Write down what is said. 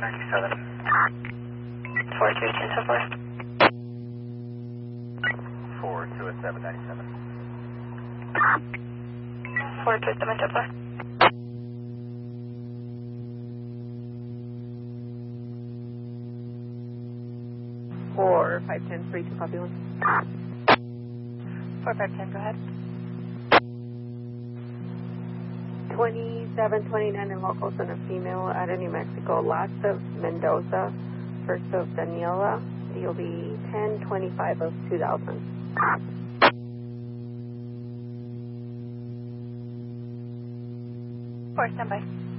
97. 432 so far. 4 at 797. 427 so far. 4510, 32, copy 1. 4510, go ahead. 2729 in local, son of female, out of New Mexico, last of Mendoza, first of Daniela, you'll be 1025 of 2000. 4, standby.